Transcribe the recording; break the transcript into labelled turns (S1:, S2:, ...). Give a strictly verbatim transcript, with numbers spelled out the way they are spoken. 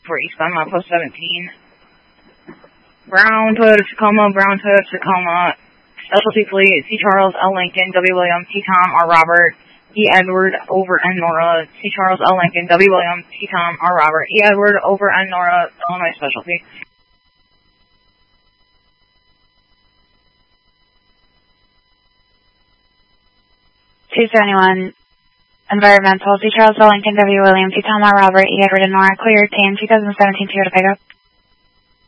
S1: for eastbound Milepost seventeen. Brown Toyota Tacoma, Brown Toyota Tacoma, Specialty Fleet, C. Charles, L. Lincoln, W. William, T. Tom, R. Robert, E. Edward, over N. Nora, C. Charles, L. Lincoln, W. William, T. Tom, R. Robert, E. Edward, over N. Nora, Illinois Specialty.
S2: two seventy-one, Environmental, C. Charles, L. Lincoln, W. William, T. Tom, R. Robert, E. Edward, and Nora, cleared, team two thousand seventeen Toyota pickup.